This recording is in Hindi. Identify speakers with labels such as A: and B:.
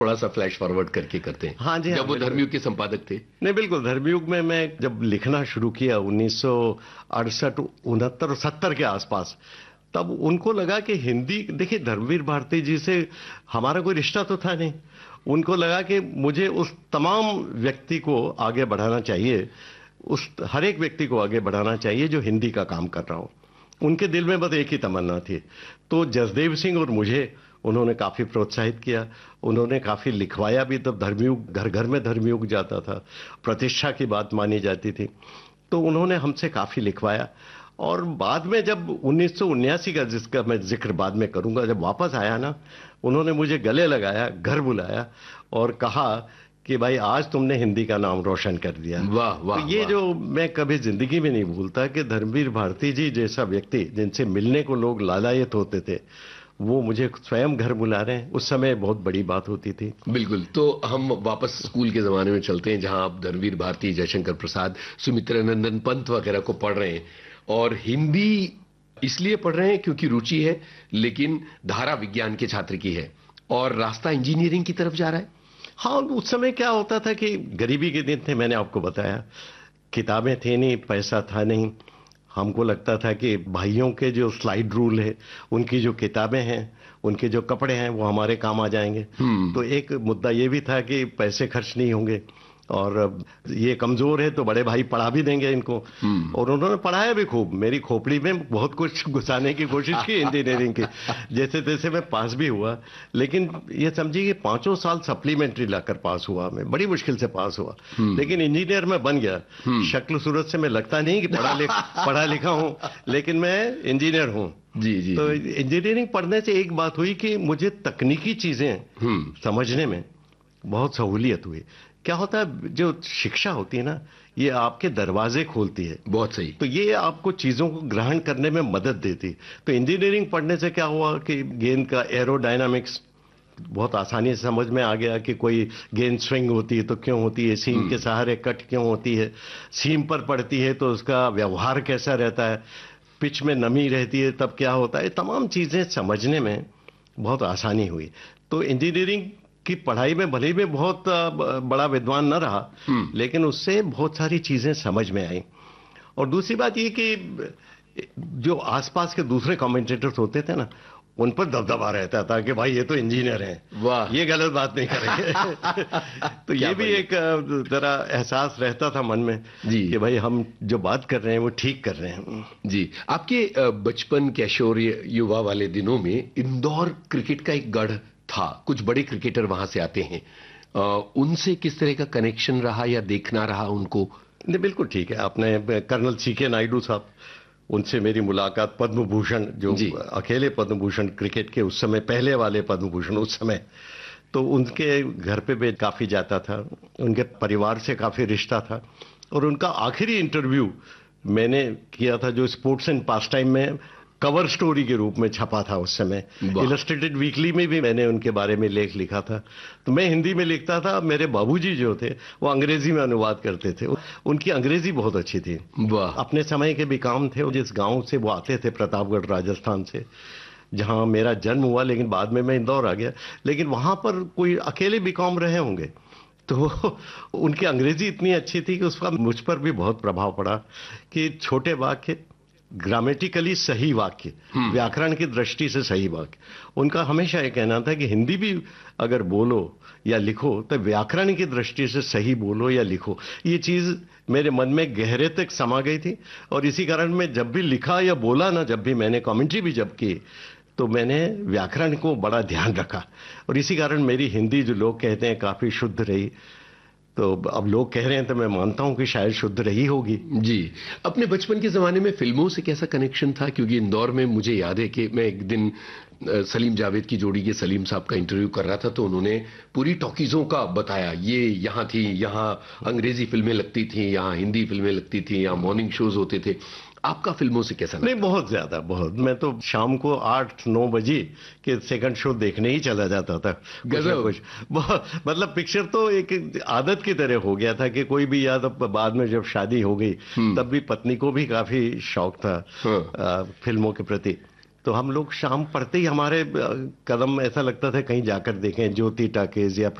A: थोड़ा सा फ्लैश फॉरवर्ड करके करते हैं।
B: हाँ जी, हाँ,
A: जब वो धर्मयुग के संपादक थे।
B: नहीं बिल्कुल, धर्मयुग में मैं जब लिखना शुरू किया 1968, 69 और 70 के आसपास, तब उनको लगा कि हिंदी, देखिए धर्मवीर भारती जी से हमारा कोई रिश्ता तो था नहीं, उनको लगा कि मुझे उस तमाम व्यक्ति को आगे बढ़ाना चाहिए, उस हर एक व्यक्ति को आगे बढ़ाना चाहिए जो हिंदी का काम कर रहा हो। उनके दिल में बस एक ही तमन्ना थी। तो जसदेव सिंह और मुझे उन्होंने काफी प्रोत्साहित किया, उन्होंने काफी लिखवाया भी। तब धर्मयुग, घर घर में धर्मयुग जाता था, प्रतिष्ठा की बात मानी जाती थी, तो उन्होंने हमसे काफी लिखवाया। और बाद में जब 1979 का, जिसका मैं जिक्र बाद में करूंगा, जब वापस आया ना, उन्होंने मुझे गले लगाया, घर बुलाया और कहा कि भाई आज तुमने हिंदी का नाम रोशन कर दिया।
A: वाह वाह।
B: तो ये जो मैं कभी जिंदगी में नहीं भूलता कि धर्मवीर भारती जी जैसा व्यक्ति जिनसे मिलने को लोग लालायत होते थे, वो मुझे स्वयं घर बुला रहे हैं, उस समय बहुत बड़ी बात होती थी।
A: बिल्कुल। तो हम वापस स्कूल के जमाने में चलते हैं, जहां आप धर्मवीर भारती, जयशंकर प्रसाद, सुमित्रानंदन पंत वगैरह को पढ़ रहे हैं, और हिंदी इसलिए पढ़ रहे हैं क्योंकि रुचि है, लेकिन धारा विज्ञान के छात्र की है और रास्ता इंजीनियरिंग की तरफ जा रहा है।
B: हाँ, उस समय क्या होता था कि गरीबी के दिन थे, मैंने आपको बताया, किताबें थी नहीं, पैसा था नहीं। हमको लगता था कि भाइयों के जो स्लाइड रूल है, उनकी जो किताबें हैं, उनके जो कपड़े हैं, वो हमारे काम आ जाएंगे। तो एक मुद्दा ये भी था कि पैसे खर्च नहीं होंगे, और ये कमजोर है तो बड़े भाई पढ़ा भी देंगे इनको। और उन्होंने पढ़ाया भी खूब, मेरी खोपड़ी में बहुत कुछ घुसाने की कोशिश की इंजीनियरिंग की, जैसे तैसे मैं पास भी हुआ। लेकिन ये समझिए कि 5 साल सप्लीमेंट्री लाकर पास हुआ, मैं बड़ी मुश्किल से पास हुआ, लेकिन इंजीनियर मैं बन गया। शक्ल सूरत से मैं लगता नहीं कि पढ़ा लिखा हूं, लेकिन मैं इंजीनियर हूं।
A: जी।
B: तो इंजीनियरिंग पढ़ने से एक बात हुई कि मुझे तकनीकी चीजें समझने में बहुत सहूलियत हुई। क्या होता है, जो शिक्षा होती है ना, ये आपके दरवाजे खोलती है।
A: बहुत सही।
B: तो ये आपको चीजों को ग्रहण करने में मदद देती। तो इंजीनियरिंग पढ़ने से क्या हुआ कि गेंद का एरोडायनामिक्स बहुत आसानी से समझ में आ गया कि कोई गेंद स्विंग होती है तो क्यों होती है, सीम के सहारे कट क्यों होती है, सीम पर पड़ती है तो उसका व्यवहार कैसा रहता है, पिच में नमी रहती है तब क्या होता है, तमाम चीजें समझने में बहुत आसानी हुई। तो इंजीनियरिंग की पढ़ाई में भले ही मैं बहुत बड़ा विद्वान न रहा, लेकिन उससे बहुत सारी चीजें समझ में आई। और दूसरी बात ये कि जो आसपास के दूसरे कमेंटेटर्स होते थे ना, उन पर दबदबा रहता था कि भाई ये तो इंजीनियर हैं,
A: वाह,
B: ये गलत बात नहीं करेंगे। तो ये भी एक जरा एहसास रहता था मन में जी कि भाई हम जो बात कर रहे हैं वो ठीक कर रहे हैं।
A: जी, आपके बचपन, किशोर, युवा वाले दिनों में इंदौर क्रिकेट का एक गढ़ था, कुछ बड़े क्रिकेटर वहां से आते हैं, उनसे किस तरह का कनेक्शन रहा या देखना रहा उनको?
B: नहीं, बिल्कुल ठीक है। आपने कर्नल सीके नायडू साहब, उनसे मेरी मुलाकात, पद्म भूषण, जो अकेले पद्म भूषण क्रिकेट के उस समय पहले वाले पद्म भूषण उस समय, तो उनके घर पे मैं काफी जाता था, उनके परिवार से काफी रिश्ता था। और उनका आखिरी इंटरव्यू मैंने किया था जो स्पोर्ट्स एंड पास टाइम में कवर स्टोरी के रूप में छपा था उस समय। इलस्ट्रेटेड वीकली में भी मैंने उनके बारे में लेख लिखा था। तो मैं हिंदी में लिखता था, मेरे बाबूजी जो थे वो अंग्रेजी में अनुवाद करते थे। उनकी अंग्रेजी बहुत अच्छी थी, अपने समय के भी काम थे। जिस गांव से वो आते थे, प्रतापगढ़ राजस्थान से, जहां मेरा जन्म हुआ, लेकिन बाद में मैं इंदौर आ गया, लेकिन वहां पर कोई अकेले भी काम रहे होंगे, तो उनकी अंग्रेजी इतनी अच्छी थी कि उसका मुझ पर भी बहुत प्रभाव पड़ा कि छोटे वाक्य, ग्रामेटिकली सही वाक्य, व्याकरण की दृष्टि से सही वाक्य। उनका हमेशा ये कहना था कि हिंदी भी अगर बोलो या लिखो तो व्याकरण की दृष्टि से सही बोलो या लिखो। ये चीज मेरे मन में गहरे तक समा गई थी, और इसी कारण मैं जब भी लिखा या बोला ना, जब भी मैंने कमेंट्री भी जब की, तो मैंने व्याकरण को बड़ा ध्यान रखा, और इसी कारण मेरी हिंदी, जो लोग कहते हैं, काफी शुद्ध रही। तो अब लोग कह रहे हैं तो मैं मानता हूं कि शायद शुद्ध रही होगी।
A: जी, अपने बचपन के जमाने में फिल्मों से कैसा कनेक्शन था? क्योंकि इंदौर में मुझे याद है कि मैं एक दिन सलीम जावेद की जोड़ी के सलीम साहब का इंटरव्यू कर रहा था, तो उन्होंने पूरी टॉकीजों का बताया, ये यहाँ थी, यहाँ अंग्रेजी फिल्में लगती थी, यहाँ हिंदी फिल्में लगती थी, यहाँ मॉर्निंग शोज होते थे। आपका फिल्मों से कैसा?
B: नहीं, बहुत ज्यादा, बहुत। मैं तो शाम को 8-9 बजे के सेकंड शो देखने ही चला जाता था। कुछ मतलब पिक्चर तो एक आदत की तरह हो गया था कि कोई भी याद। अब बाद में जब शादी हो गई, तब भी पत्नी को भी काफी शौक था फिल्मों के प्रति, तो हम लोग शाम पड़ते ही हमारे कदम ऐसा लगता था कहीं जाकर देखें ज्योति टाकीज या